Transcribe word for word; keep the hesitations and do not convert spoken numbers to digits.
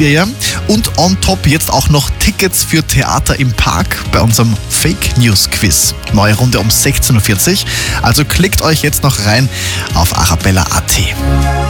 ihr ja. Und on top jetzt auch noch Tickets für Theater im Park bei unserem Fake News Quiz. Neue Runde um sechzehn Uhr vierzig. Also klickt euch jetzt noch rein auf arabella punkt at.